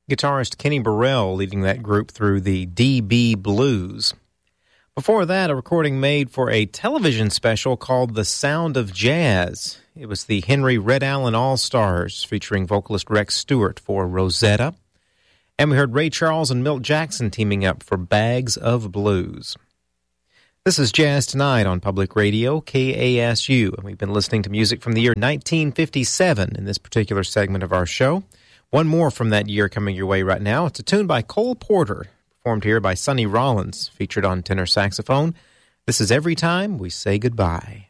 Guitarist Kenny Burrell leading that group through the DB Blues. Before that, a recording made for a television special called The Sound of Jazz. It was the Henry Red Allen All-Stars featuring vocalist Rex Stewart for Rosetta. And we heard Ray Charles and Milt Jackson teaming up for Bags of Blues. This is Jazz Tonight on Public Radio, KASU, and we've been listening to music from the year 1957 in this particular segment of our show. One more from that year coming your way right now. It's a tune by Cole Porter, performed here by Sonny Rollins, featured on tenor saxophone. This is Every Time We Say Goodbye.